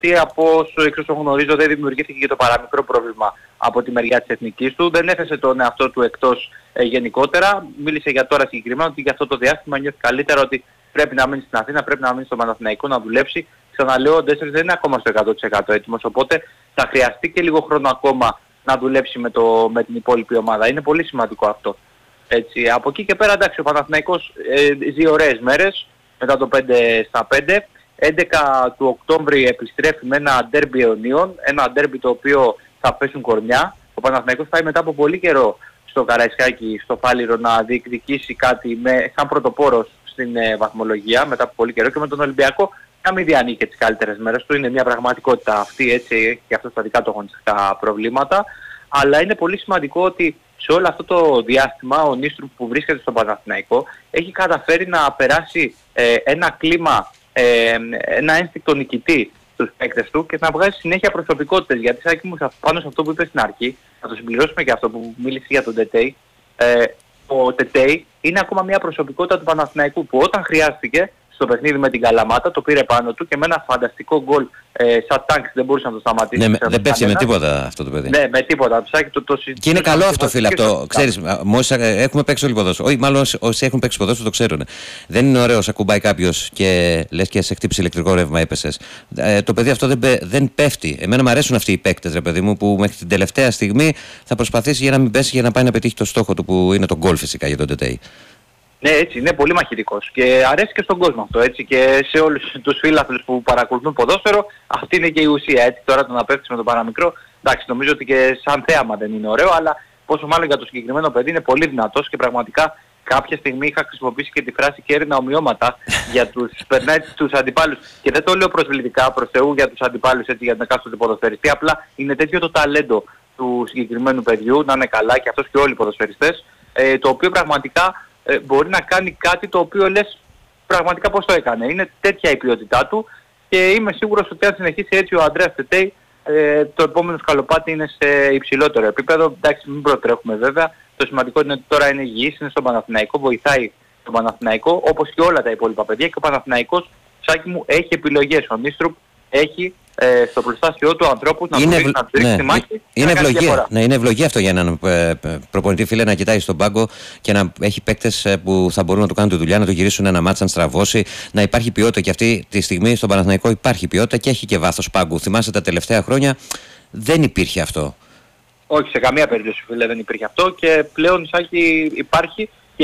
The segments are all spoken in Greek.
από όσο γνωρίζω δεν δημιουργήθηκε και το παραμικρό πρόβλημα από τη μεριά της εθνικής του. Δεν έθεσε τον εαυτό του εκτός γενικότερα. Μίλησε για τώρα συγκεκριμένα ότι για αυτό το διάστημα νιώθει καλύτερα, ότι πρέπει να μείνει στην Αθήνα, πρέπει να μείνει στο Παναθηναϊκό, να δουλέψει. Ξαναλέω, ο Ντέσσερς δεν είναι ακόμα στο 100% έτοιμος, οπότε θα χρειαστεί και λίγο χρόνο ακόμα να δουλέψει με την υπόλοιπη ομάδα. Είναι πολύ σημαντικό αυτό. Έτσι, από εκεί και πέρα, εντάξει, ο Παναθηναϊκός ζει ωραίες μέρες μετά το 5-5. 11 του Οκτώβρη επιστρέφει με ένα ντέρμπι αιωνίων, ένα ντέρμπι το οποίο θα πέσουν κορμιά. Ο Παναθηναϊκός θα είναι μετά από πολύ καιρό στο Καραϊσκάκι, στο Φάληρο, να διεκδικήσει κάτι σαν πρωτοπόρος στην βαθμολογία μετά από πολύ καιρό, και με τον Ολυμπιακό να μην διανύει και τις καλύτερες μέρες του. Είναι μια πραγματικότητα αυτή, έτσι, και αυτό στα δικά του αγωνιστικά προβλήματα. Αλλά είναι πολύ σημαντικό ότι σε όλο αυτό το διάστημα ο Νίστρουπ που βρίσκεται στο Παναθηναϊκό έχει καταφέρει να περάσει ένα κλίμα, ένα ένστικτο νικητή στους παίκτες του και να βγάζει συνέχεια προσωπικότητες. Γιατί Σάκη μου, πάνω σε αυτό που είπε στην αρχή, να το συμπληρώσουμε και αυτό που μίλησε για τον Τετέι, ο Τετέι είναι ακόμα μια προσωπικότητα του Παναθηναϊκού που όταν χρειάστηκε στο παιχνίδι με την Καλαμάτα το πήρε πάνω του και με ένα φανταστικό γκολ σαν τάγκ δεν μπορούσε να το σταματήσει. Ναι, δεν πέφτει με τίποτα αυτό το παιδί. Ναι, με τίποτα. Και είναι καλό αυτό, φίλε, αυτό. Ξέρεις, μόλις έχουμε παίξει όλοι ποδόσφαιρο. Όχι, μάλλον όσοι έχουν παίξει ποδόσφαιρο το ξέρουν. Δεν είναι ωραίο να κουμπάει κάποιος και λες και σε χτύπησε ηλεκτρικό ρεύμα, έπεσες. Το παιδί αυτό δεν πέφτει. Εμένα μου αρέσουν αυτοί οι παίκτες, ρε παιδί μου, που μέχρι την τελευταία στιγμή θα προσπαθήσει για να μην πέσει, για να πάει να πετύχει το στόχο του που είναι το γκολ, φυσικά, για τον Τετέι. Ναι, έτσι, είναι πολύ μαχητικός και αρέσει και στον κόσμο αυτό, έτσι, και σε όλους τους φίλαθλους που παρακολουθούν ποδόσφαιρο αυτή είναι και η ουσία, έτσι. Τώρα το να παίξεις με τον παραμικρό, εντάξει, νομίζω ότι και σαν θέαμα δεν είναι ωραίο, αλλά πόσο μάλλον για το συγκεκριμένο παιδί είναι πολύ δυνατός και πραγματικά κάποια στιγμή είχα χρησιμοποιήσει και τη φράση και έρινα ομοιώματα για περνάει τους αντιπάλους, και δεν το λέω προσβλητικά προς Θεού για τους αντιπάλους, έτσι, για τον εκάστοτε ποδοσφαιριστή, απλά είναι τέτοιο το ταλέντο του συγκεκριμένου παιδιού, να είναι καλά και αυτός και όλοι οι ποδοσφαιριστές, το οποίο πραγματικά μπορεί να κάνει κάτι το οποίο λες πραγματικά πώς το έκανε. Είναι τέτοια η ποιότητά του και είμαι σίγουρος ότι αν συνεχίσει έτσι ο Αντρέας Τετέι, το επόμενο σκαλοπάτι είναι σε υψηλότερο επίπεδο. Εντάξει, μην προτρέχουμε βέβαια. Το σημαντικό είναι ότι τώρα είναι υγιής, είναι στον Παναθηναϊκό, βοηθάει τον Παναθηναϊκό όπως και όλα τα υπόλοιπα παιδιά, και ο Παναθηναϊκός, Σάκη μου, έχει επιλογές. Ο Νίστρουπ έχει στο προστάσιό του ανθρώπους να ρίξει τη μάχη. Είναι ευλογία. Ναι, είναι ευλογία αυτό για έναν προπονητή, φίλε, να κοιτάει στον πάγκο και να έχει παίκτες που θα μπορούν να του κάνουν τη δουλειά, να του γυρίσουν ένα μάτς, να στραβώσει, να υπάρχει ποιότητα. Και αυτή τη στιγμή στον Παναθηναϊκό υπάρχει ποιότητα και έχει και βάθος πάγκου. Θυμάσαι τα τελευταία χρόνια δεν υπήρχε αυτό. Όχι, σε καμία περίπτωση, φίλε, δεν υπήρχε αυτό, και πλέον Σάκη υπάρχει, και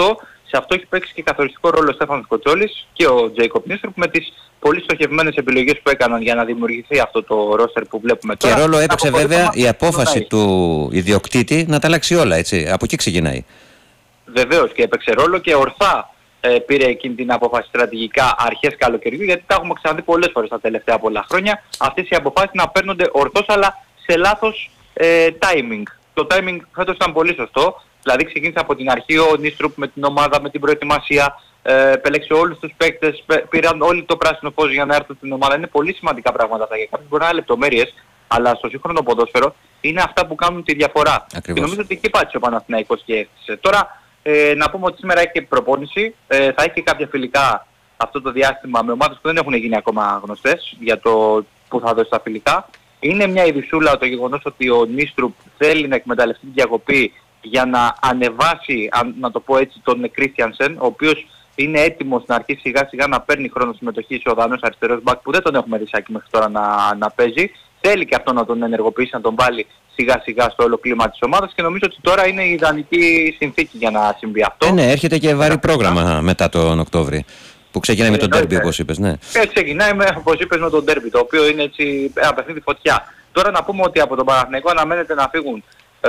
σε αυτό έχει παίξει και καθοριστικό ρόλο ο Στέφανος Κοτσόλης και ο Τζέικοπ Νίστρουπ με τις πολύ στοχευμένες επιλογές που έκαναν για να δημιουργηθεί αυτό το ρόστερ που βλέπουμε τώρα. Και ρόλο έπαιξε βέβαια η απόφαση του ιδιοκτήτη να τα αλλάξει όλα, έτσι. Από εκεί ξεκινάει. Βεβαίως, και έπαιξε ρόλο και ορθά πήρε εκείνη την απόφαση στρατηγικά αρχές καλοκαιριού, γιατί τα έχουμε ξαναδεί πολλές φορές τα τελευταία πολλά χρόνια. Αυτές οι αποφάσεις να παίρνονται ορθώς αλλά σε λάθος timing. Το timing φέτος ήταν πολύ σωστό. Δηλαδή ξεκίνησε από την αρχή ο Νίστρουπ με την ομάδα, με την προετοιμασία, επέλεξε όλους τους παίκτες, πήραν όλοι το πράσινο φως για να έρθουν στην ομάδα. Είναι πολύ σημαντικά πράγματα αυτά, για κάποιους μπορεί να είναι λεπτομέρειες, αλλά στο σύγχρονο ποδόσφαιρο είναι αυτά που κάνουν τη διαφορά. Ακριβώς. Και νομίζω ότι εκεί πάτησε ο Παναθηναϊκός και έφτιασε. Τώρα να πούμε ότι σήμερα έχει και προπόνηση, θα έχει και κάποια φιλικά αυτό το διάστημα με ομάδες που δεν έχουν γίνει ακόμα γνωστές για το που θα δώσει τα φιλικά. Είναι μια ειδισούλα το γεγονός ότι ο Νίστρουπ θέλει να εκμεταλλευτεί την διακοπή για να ανεβάσει, να το πω έτσι, τον Κρίστιανσεν, ο οποίος είναι έτοιμος να αρχίσει σιγά σιγά να παίρνει χρόνο συμμετοχής ο Δανός αριστερός μπακ που δεν τον έχουμε δει Σάκη μέχρι τώρα να παίζει. Θέλει και αυτό να τον ενεργοποιήσει, να τον βάλει σιγά σιγά στο όλο κλίμα της ομάδας, και νομίζω ότι τώρα είναι η ιδανική συνθήκη για να συμβεί αυτό. Ναι, έρχεται και βαρύ πρόγραμμα μετά τον Οκτώβρη. Που ξεκινάει με τον ντέρμπι, όπως είπες, ναι. Ξεκινάει όπως είπες με τον ντέρμπι, το οποίο είναι έτσι ένα παιχνίδι φωτιά. Τώρα να πούμε ότι από τον Παναθηναϊκό αναμένεται να φύγουν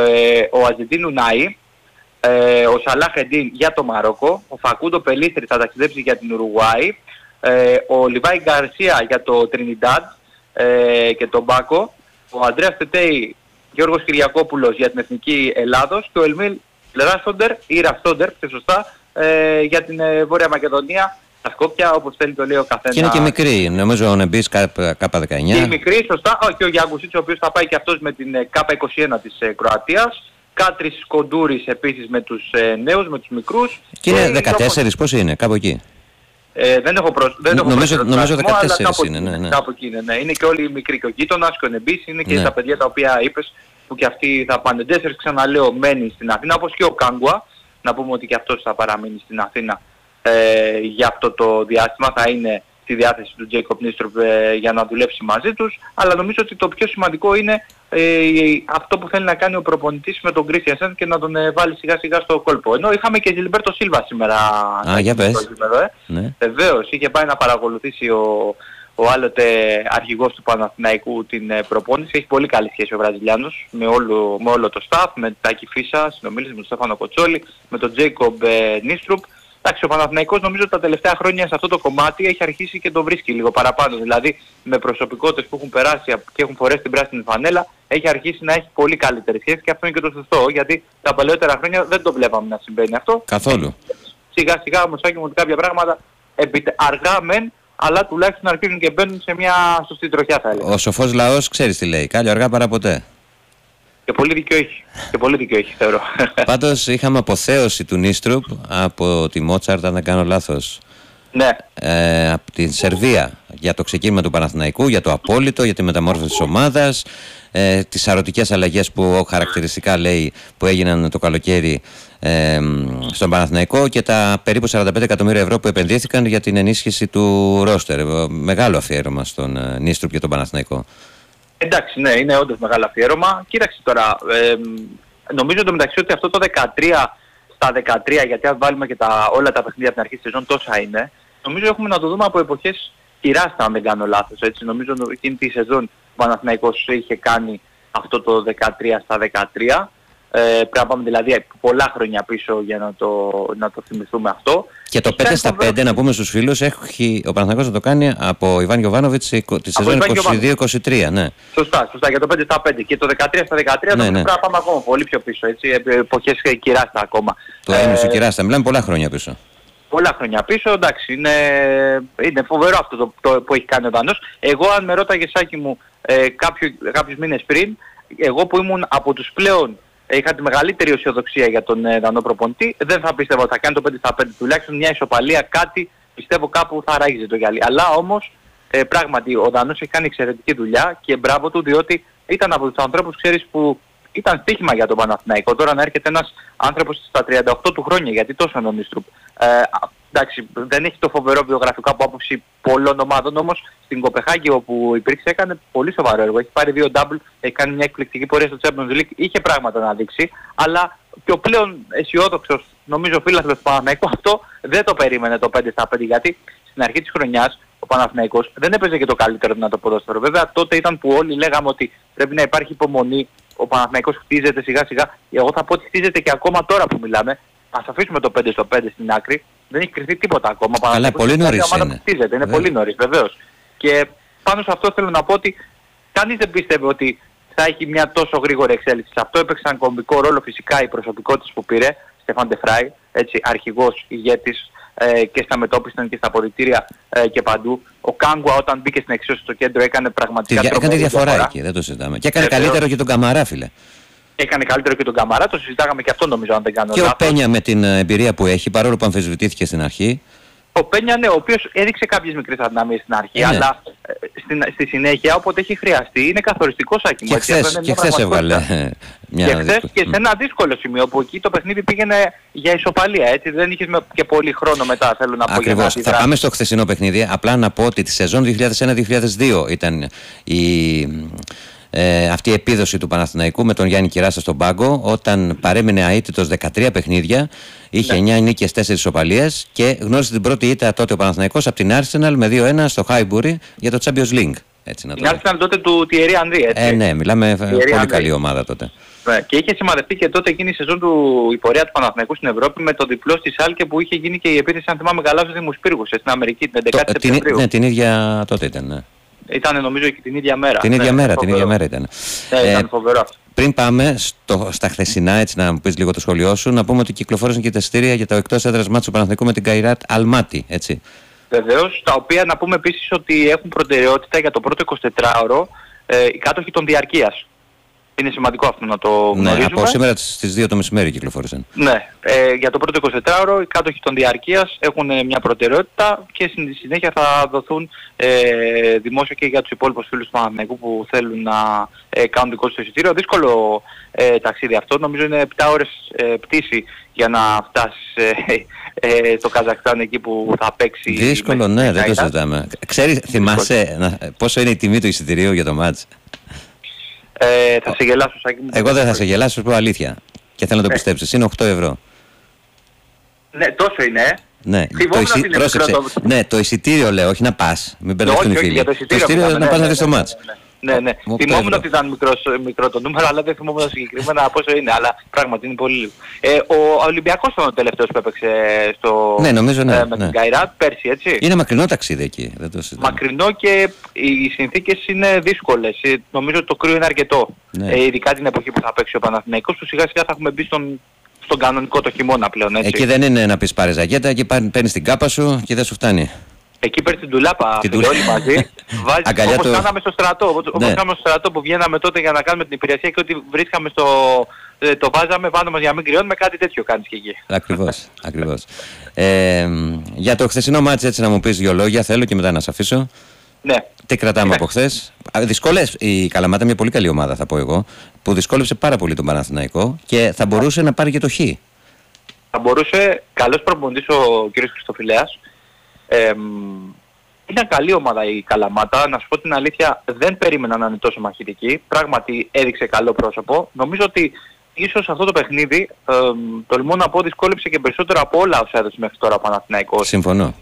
ο Αζεντίνου Νάι, ο Σαλάχ Εντίν για το Μαρόκο, ο Φακούντο Πελίστρη θα ταξιδέψει για την Ουρουγουάη, ο Λιβάη Γκαρσία για το Τρινιντάντ και τον Μπάκο, ο Αντρέας Τετέι, Γιώργος Κυριακόπουλος για την Εθνική Ελλάδος, και ο Ελμίλ Ράσοντερ ή Ραστόντερ, πιο σωστά, για την Βόρεια Μακεδονία. Τα Σκόπια, όπως θέλει το λέει ο καθένας. Και είναι και μικρή, νομίζω ο Νεμπής K19. Και μικρή, σωστά, και ο Γιάνγκουσίτς, ο οποίος θα πάει και αυτός με την K21 της Κροατίας. Κάτρις Κοντούρης επίσης με τους νέους, με τους μικρούς. Και είναι 14, πώς είναι, κάπου εκεί. Δεν έχω νομίζω 14 αλλά κάπου είναι. Ναι. Κάπου εκεί είναι. Είναι και όλοι οι μικροί, και ο γείτονας και ο Νεμπής, είναι και τα παιδιά τα οποία είπες, που και αυτοί θα πάνε. Ντέσσερς, ξαναλέω, μένει στην Αθήνα, όπως και ο Κάγκουα. Να πούμε ότι και αυτός θα παραμείνει στην Αθήνα για αυτό το διάστημα, θα είναι στη διάθεση του Τζέικοπ Νίστροπ για να δουλέψει μαζί τους. Αλλά νομίζω ότι το πιο σημαντικό είναι αυτό που θέλει να κάνει ο προπονητής με τον Κρίστιανσεν και να τον βάλει σιγά σιγά στο κόλπο. Ενώ είχαμε και Ζιλμπέρτο Σίλβα σήμερα. Για πες. Ναι. Βεβαίως, είχε πάει να παρακολουθήσει ο άλλοτε αρχηγός του Παναθηναϊκού την προπόνηση. Έχει πολύ καλή σχέση ο Βραζιλιάνος με όλο το staff, με Τάκη Φίσα, συνομίλησε με τον Στέφανο Κοτσόλη, με τον Τζέικοπ Νίστροπ. Εντάξει, ο Παναθηναϊκός νομίζω ότι τα τελευταία χρόνια σε αυτό το κομμάτι έχει αρχίσει και το βρίσκει λίγο παραπάνω. Δηλαδή με προσωπικότητες που έχουν περάσει και έχουν φορέσει την πράσινη φανέλα, έχει αρχίσει να έχει πολύ καλύτερες σχέσεις και αυτό είναι και το σωστό, γιατί τα παλαιότερα χρόνια δεν το βλέπαμε να συμβαίνει αυτό. Καθόλου. Σιγά σιγά όμως άκουμε ότι κάποια πράγματα αργά μεν, αλλά τουλάχιστον αρχίζουν και μπαίνουν σε μια σωστή τροχιά, θα έλεγα. Ο σοφός λαός ξέρεις τι λέει, κάλλιο αργά παρά ποτέ. Και πολύ δίκιο έχει, θεωρώ. Πάντως είχαμε αποθέωση του Νίστροπ από τη Μότσαρτ, αν δεν κάνω λάθος. Ναι. Από την Σερβία για το ξεκίνημα του Παναθηναϊκού, για το απόλυτο, για τη μεταμόρφωση της ομάδας, τις σαρωτικές αλλαγές που χαρακτηριστικά λέει που έγιναν το καλοκαίρι στον Παναθηναϊκό και τα περίπου 45 εκατομμύρια ευρώ που επενδύθηκαν για την ενίσχυση του ρόστερ. Μεγάλο αφιέρωμα στον Νίστροπ και τον Παναθηναϊκό. Εντάξει, ναι, είναι όντως μεγάλο αφιέρωμα. Κοίταξε τώρα, νομίζω εντωμεταξύ ότι αυτό το 13 στα 13, γιατί αν βάλουμε και όλα τα παιχνίδια από την αρχή της σεζόν τόσα είναι, νομίζω έχουμε να το δούμε από εποχές Κυράστα, αν δεν κάνω λάθος. Έτσι. Νομίζω εκείνη τη σεζόν ο Παναθηναϊκός είχε κάνει αυτό το 13 στα 13. Πρέπει να πάμε δηλαδή πολλά χρόνια πίσω για να το θυμηθούμε αυτό. Και το 5 στα 5, να πούμε στους φίλους, έχει ο Παναθηναϊκός να το κάνει από Ιβάν Γιοβάνοβιτς τη σεζόν 22-23. Ναι. Σωστά, για το 5 στα 5. Και το 13 στα 13 πρέπει να πάμε ακόμα πολύ πιο πίσω. Εποχές Κυράστα ακόμα. Το έμεινε Κυράστα, μιλάμε πολλά χρόνια πίσω. Πολλά χρόνια πίσω, εντάξει, είναι φοβερό αυτό το που έχει κάνει ο Δανός. Εγώ αν με ρώταγε, Σάκη μου, κάποιους μήνες πριν, εγώ που ήμουν από τους πλέον, είχα τη μεγαλύτερη αισιοδοξία για τον Δανό προπονητή, δεν θα πίστευα ότι θα κάνει το 5 στα 5, τουλάχιστον μια ισοπαλία, κάτι πιστεύω κάπου θα ράγιζε το γυαλί. Αλλά όμως πράγματι ο Δανός έχει κάνει εξαιρετική δουλειά και μπράβο του, διότι ήταν από τους ανθρώπους, ξέρεις, που ήταν στοίχημα για τον Παναθηναϊκό. Τώρα να έρχεται ένας άνθρωπος στα 38 του χρόνια, γιατί τόσο είναι ο Νίστροπ. Εντάξει, δεν έχει το φοβερό βιογραφικό από άποψη πολλών ομάδων, όμως στην Κοπεχάγη όπου υπήρξε έκανε πολύ σοβαρό έργο. Έχει πάρει 2 double, έχει κάνει μια εκπληκτική πορεία στο Champions League, είχε πράγματα να δείξει, αλλά και ο πλέον αισιόδοξος, νομίζω, φίλαθλος του Παναθηναϊκού αυτό δεν το περίμενε το 5 στα 5, γιατί στην αρχή της χρονιάς ο Παναθηναϊκός δεν έπαιζε και το καλύτερο δυνατό ποδόσφαιρο. Βέβαια τότε ήταν που όλοι λέγαμε ότι πρέπει να υπάρχει υπομονή. Ο Παναθηναϊκός χτίζεται σιγά σιγά. Εγώ θα πω ότι χτίζεται και ακόμα τώρα που μιλάμε. Ας αφήσουμε το 5 στο 5 στην άκρη. Δεν έχει κρυφτεί τίποτα ακόμα. Αλλά πολύ νωρίς είναι. Είναι πολύ νωρίς, βεβαίως. Και πάνω σε αυτό θέλω να πω ότι κανείς δεν πίστευε ότι θα έχει μια τόσο γρήγορη εξέλιξη. Σε αυτό έπαιξαν κομβικό ρόλο φυσικά οι προσωπικότητες που πήρε. Στέφαν Ντε Φράι, έτσι, αρχηγός, ηγέτης, και στα μετώπιστα και στα αποδυτήρια και παντού. Ο Κάγκουα όταν μπήκε στην εξίσωση στο κέντρο έκανε πραγματικά έκανε διαφορά εκεί, δεν το συζητάμε. Και έκανε καλύτερο και τον Καμαρά, φίλε. Έκανε καλύτερο και τον Καμαρά, το συζητάγαμε και αυτό νομίζω, αν δεν κάνω λάθος. Και ο Πένια με την εμπειρία που έχει, παρόλο που αμφισβητήθηκε στην αρχή. Ο Πένια, ναι, ο οποίος έδειξε κάποιες μικρές αδυναμίες στην αρχή, αλλά στη συνέχεια, όποτε έχει χρειαστεί, είναι καθοριστικός, Άκη μου. Και χθες έβγαλε μια και χθες και σε ένα δύσκολο σημείο, που εκεί το παιχνίδι πήγαινε για ισοπαλία, έτσι, δεν είχες και πολύ χρόνο μετά, θέλω να πω. Ακριβώς. Θα πάμε στο χθεσινό παιχνίδι, απλά να πω ότι τη σεζόν 2001-2002 ήταν αυτή η επίδοση του Παναθηναϊκού με τον Γιάννη Κυράστα στον πάγκο, όταν παρέμεινε αίτητος 13 παιχνίδια, είχε 9 νίκες, 4 ισοπαλίες και γνώρισε την πρώτη ήττα τότε ο Παναθηναϊκός από την Arsenal με 2-1 στο Highbury για το Champions League. Έτσι, να το την Arsenal τότε του Thierry Henry, έτσι. Ναι, μιλάμε πολύ καλή ομάδα τότε. Και είχε σημαδευτεί και τότε εκείνη η σεζόν η πορεία του Παναθηναϊκού στην Ευρώπη με το διπλό στη Σάλκε που είχε γίνει και η επίθεση, αν θυμάμαι καλά, στους Δήμους Πύργους στην Αμερική την 11η Σεπτεμβρίου. Ναι, την ίδια τότε ήταν, ναι. Ήταν νομίζω και την ίδια μέρα. Την ίδια μέρα ήταν. Ήταν φοβερό. Πριν πάμε στα χθεσινά, έτσι να μου πεις λίγο το σχόλιο σου, να πούμε ότι κυκλοφόρησαν και τα εισιτήρια για το εκτός έδρας μάτς του Παναθηναϊκού με την Καϊράτ Αλμάτι, έτσι. Βεβαίως, τα οποία να πούμε επίσης ότι έχουν προτεραιότητα για το πρώτο 24ωρο οι κάτοχοι των διαρκείας. Είναι σημαντικό αυτό να το γνωρίζουμε. Ναι, από σήμερα στις 2 το μεσημέρι κυκλοφόρησαν. Ναι, για το πρώτο 24ωρο οι κάτοχοι των διαρκείας έχουν μια προτεραιότητα και στη συνέχεια θα δοθούν δημόσια και για τους υπόλοιπους φίλους του Παναθηναϊκού που θέλουν να κάνουν δικό τους το εισιτήριο. Δύσκολο ταξίδι αυτό, νομίζω είναι 7 ώρες πτήση για να φτάσεις στο Καζακστάν εκεί που θα παίξει. Δύσκολο, ναι, δεν το συζητάμε. Ξέρεις, θυμάσαι πόσο είναι η τιμή του εισιτηρίου για το μάτς? Θα σε γελάσω, Σάκη μου. Εγώ δεν θα σε γελάσω, σου πω αλήθεια. Και θέλω να το πιστέψεις. Είναι 8 ευρώ. Ναι, τόσο είναι. Ναι, ναι, το εισιτήριο λέω, όχι να πας. Μην μπερδευτούν οι φίλοι. Το εισιτήριο να πας να δεις το μάτς. Ναι. Θυμόμουν ότι ήταν μικρό το νούμερο, αλλά δεν θυμόμουν συγκεκριμένα πόσο είναι. Αλλά πράγματι είναι πολύ λίγο. Ο Ολυμπιακός ήταν ο τελευταίος που έπαιξε με την Καϊράτ πέρσι, έτσι. Είναι μακρινό ταξίδι εκεί. Μακρινό και οι συνθήκες είναι δύσκολες. Νομίζω ότι το κρύο είναι αρκετό. Ειδικά την εποχή που θα παίξει ο Παναθηναϊκός, που σιγά σιγά θα έχουμε μπει στον κανονικό το χειμώνα πλέον, έτσι. Εκεί δεν είναι να πεις πάρε ζακέτα, εκεί παίρνεις την κάπα σου και δεν σου φτάνει. Εκεί παίρνει την τουλάπα όλοι μαζί. Βάζεις όπως κάναμε στο στρατό. Όπως κάναμε στο στρατό που βγαίναμε τότε για να κάνουμε την υπηρεσία και ότι βρίσκαμε το βάζαμε πάνω μας για να μην κρυώνουμε, κάτι τέτοιο κάνεις και εκεί. Ακριβώς. Για το χθεσινό μάτς, έτσι να μου πεις 2 λόγια θέλω και μετά να σε αφήσω. Ναι. Τι κρατάμε από χθες? Η Καλαμάτα, μια πολύ καλή ομάδα θα πω εγώ, που δυσκόλεψε πάρα πολύ τον Παναθηναϊκό και θα μπορούσε να πάρει και το χ. Θα μπορούσε, καλός προπονητής ο κ. Χριστοφυλέας. Είναι καλή ομάδα η Καλαμάτα, να σου πω την αλήθεια δεν περίμενα να είναι τόσο μαχητική, πράγματι έδειξε καλό πρόσωπο. Νομίζω ότι ίσως αυτό το παιχνίδι, τολμώ να πω, δυσκόλεψε και περισσότερο από όλα όσα έδωσε μέχρι τώρα ο Παναθηναϊκός. Συμφωνώ.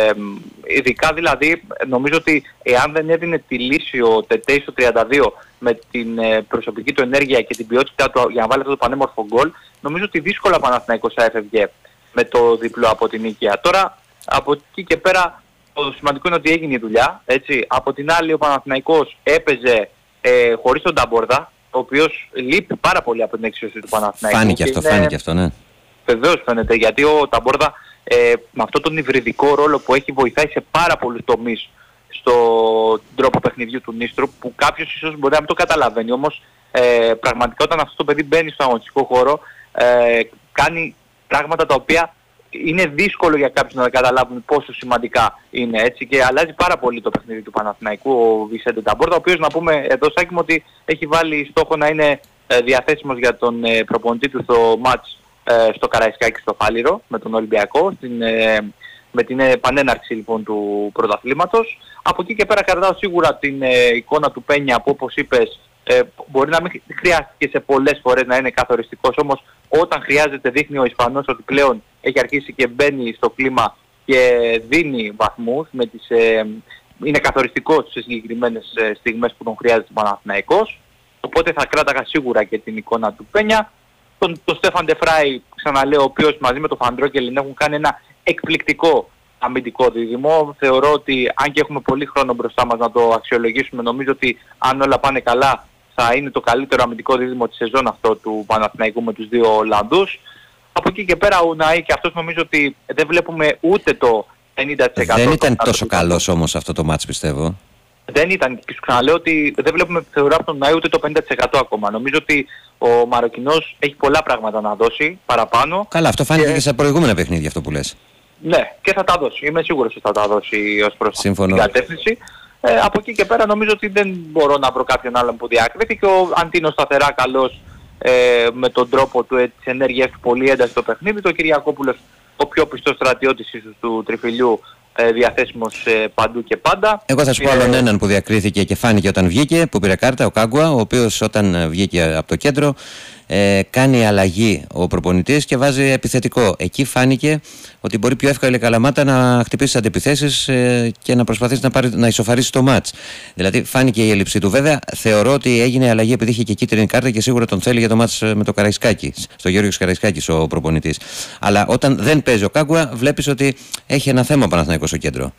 Ειδικά δηλαδή, νομίζω ότι εάν δεν έδινε τη λύση ο Τετέι στο 32 με την προσωπική του ενέργεια και την ποιότητά του για να βάλει αυτό το πανέμορφο γκολ, νομίζω ότι δύσκολα ο Παναθηναϊκός θα έφευγε με το διπλό από την νίκαια. Τώρα, από εκεί και πέρα, το σημαντικό είναι ότι έγινε η δουλειά, έτσι. Από την άλλη, ο Παναθηναϊκός έπαιζε χωρίς τον Νταμπόρδα, ο οποίος λείπει πάρα πολύ από την εξίσωση του Παναθηναϊκού. Φάνηκε αυτό, ναι. Βεβαίως φαίνεται, γιατί ο Νταμπόρδα με αυτόν τον υβριδικό ρόλο που έχει βοηθάει σε πάρα πολλούς τομείς στον τρόπο παιχνιδιού του Νίστρου, που κάποιος ίσως μπορεί να μην το καταλαβαίνει, όμως πραγματικά όταν αυτό το παιδί μπαίνει στον αγωνιστικό χώρο, κάνει πράγματα τα οποία είναι δύσκολο για κάποιους να καταλάβουν πόσο σημαντικά είναι, έτσι, και αλλάζει πάρα πολύ το παιχνίδι του Παναθηναϊκού ο Βισέντε Νταμπόρδα, ο οποίος, να πούμε εδώ, Σάκη μου, ότι έχει βάλει στόχο να είναι διαθέσιμος για τον προπονητή του στο μάτς στο Καραϊσκάκι στο Φάληρο με τον Ολυμπιακό, με την επανέναρξη λοιπόν του πρωταθλήματος. Από εκεί και πέρα κρατάω σίγουρα την εικόνα του Πένια που, όπως είπες, μπορεί να μην χρειάστηκε σε πολλές φορές να είναι καθοριστικός, όμως όταν χρειάζεται δείχνει ο Ισπανός ότι πλέον έχει αρχίσει και μπαίνει στο κλίμα και δίνει βαθμούς, είναι καθοριστικός σε συγκεκριμένες στιγμές που τον χρειάζεται ο Παναθηναϊκός. Οπότε θα κράταγα σίγουρα και την εικόνα του Πένια. Τον Στέφαν Ντεφράι, ξαναλέω, ο οποίος μαζί με τον Φαντρόκελιν έχουν κάνει ένα εκπληκτικό αμυντικό δίδυμο. Θεωρώ ότι αν και έχουμε πολύ χρόνο μπροστά μας να το αξιολογήσουμε, νομίζω ότι αν όλα πάνε καλά θα είναι το καλύτερο αμυντικό δίδυμο της σεζόν αυτό του Παναθηναϊκού με τους δύο Ολλανδούς. Από εκεί και πέρα ο Ουναή, και αυτός νομίζω ότι δεν βλέπουμε ούτε το 50%. Δεν ήταν τόσο καλός όμως αυτό το μάτς, πιστεύω. Δεν ήταν, και σου ξαναλέω ότι δεν βλέπουμε, θεωρώ, από τον Ουναή ούτε το 50% ακόμα. Νομίζω ότι ο Μαροκινός έχει πολλά πράγματα να δώσει παραπάνω. Καλά, αυτό φάνηκε και σε προηγούμενα παιχνίδια αυτό που λες. Ναι, και θα τα δώσει. Είμαι σίγουρος ότι θα τα δώσει ως προς την κατεύθυνση. Από εκεί και πέρα νομίζω ότι δεν μπορώ να βρω κάποιον άλλον που διακρίθηκε. Ο Αντίνος σταθερά καλός με τον τρόπο του, της ενέργειας του, πολύ ένταση στο παιχνίδι. Το Κυριακόπουλος, ο πιο πιστός στρατιώτης ίσως του τριφυλιού, διαθέσιμος παντού και πάντα. Εγώ θα σου πω άλλον έναν που διακρίθηκε και φάνηκε όταν βγήκε, που πήρε κάρτα, ο Κάγκουα, ο οποίος όταν βγήκε από το κέντρο κάνει αλλαγή ο προπονητής και βάζει επιθετικό. Εκεί φάνηκε ότι μπορεί πιο εύκολα η Καλαμάτα να χτυπήσει αντιπιθέσεις και να προσπαθήσει να ισοφαρίσει το μάτς. Δηλαδή φάνηκε η έλλειψή του. Βέβαια θεωρώ ότι έγινε αλλαγή επειδή είχε και κίτρινη κάρτα και σίγουρα τον θέλει για το μάτς με το Καραϊσκάκη, στο Γιώργος Καραϊσκάκης ο προπονητής. Αλλά όταν δεν παίζει ο Κάγκουα, βλέπεις ότι έχει ένα θέμα ο Παναθηναϊκός στο κέντρο.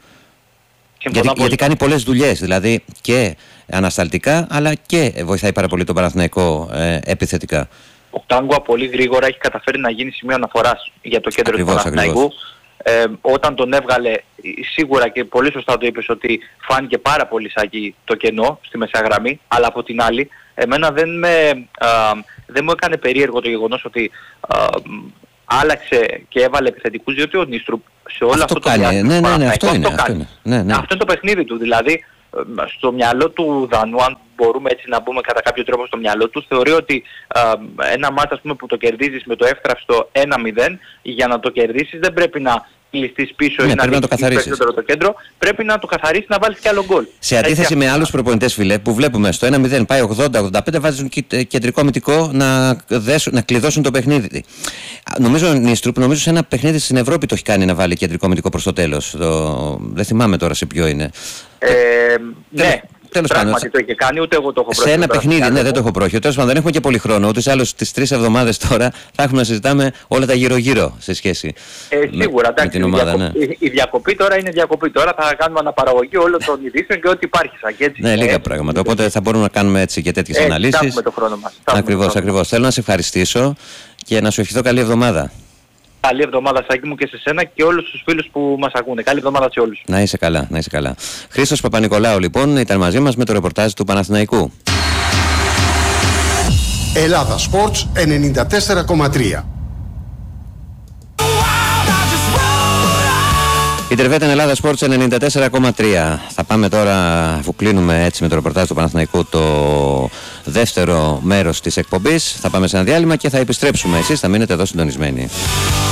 Γιατί κάνει πολλές δουλειές, δηλαδή και ανασταλτικά, αλλά και βοηθάει πάρα πολύ τον Παναθηναϊκό επιθετικά. Ο Κάγκουα πολύ γρήγορα έχει καταφέρει να γίνει σημείο αναφοράς για το κέντρο του Παναθηναϊκού. όταν τον έβγαλε, σίγουρα και πολύ σωστά το είπες, ότι φάνηκε πάρα πολύ Σάκη το κενό στη μεσαία γραμμή, αλλά από την άλλη εμένα δεν μου έκανε περίεργο το γεγονός ότι άλλαξε και έβαλε επιθετικούς, διότι ο Νίστρουπ σε όλο αυτό το διάστημα αυτό είναι το παιχνίδι του. Δηλαδή στο μυαλό του Δανού, αν μπορούμε έτσι να μπούμε κατά κάποιο τρόπο στο μυαλό του, θεωρεί ότι ένα μάτς, ας πούμε, που το κερδίζεις με το εύθραυστο 1-0, για να το κερδίσεις δεν πρέπει να κλειστείς πίσω ή να το καθαρίσεις το κέντρο, πρέπει να το καθαρίσεις, να βάλεις κι άλλο γκολ. Σε αντίθεση με άλλους προπονητές, φίλε, που βλέπουμε στο 1-0 πάει 80-85, βάζουν κεντρικό αμυντικό να κλειδώσουν το παιχνίδι. Νομίζω ο Νίστρουπ, σε ένα παιχνίδι στην Ευρώπη το έχει κάνει να βάλει κεντρικό αμυντικό προς το τέλος. Δεν θυμάμαι τώρα σε ποιο είναι. Ναι. Τέλος πάντων, το είχε κάνει, ούτε εγώ το έχω πρόχειρο. Σε ένα παιχνίδι, ναι, δεν το έχω πρόχειρο. Τέλος πάντων, δεν έχουμε και πολύ χρόνο. Ούτως ή άλλως τις 3 εβδομάδες τώρα θα έχουμε να συζητάμε όλα τα γύρω-γύρω σε σχέση σίγουρα, με την ομάδα. Ναι. Η διακοπή τώρα είναι διακοπή. Τώρα θα κάνουμε αναπαραγωγή όλων των ειδήσεων και ό,τι υπάρχει. Ναι, λίγα πράγματα. Οπότε θα μπορούμε να κάνουμε έτσι και τέτοιες αναλύσεις. Θα έχουμε το χρόνο μας. Ακριβώς. Θέλω να σε ευχαριστήσω και να σου ευχηθώ καλή εβδομάδα. Καλή εβδομάδα, Σάκη μου, και σε σένα και όλους τους φίλους που μας ακούνε. Καλή εβδομάδα σε όλους. Να είσαι καλά. Χρήστος Παπα-Νικολάου, λοιπόν, ήταν μαζί μας με το ρεπορτάζ του Παναθηναϊκού. Ελλάδα Sports 94,3. Η Τερβέτα Ελλάδα Sports 94,3. Θα πάμε τώρα, αφού κλείνουμε έτσι με το ρεπορτάζ του Παναθηναϊκού, το δεύτερο μέρος της εκπομπής. Θα πάμε σε ένα διάλειμμα και θα επιστρέψουμε. Εσείς θα μείνετε εδώ συντονισμένοι.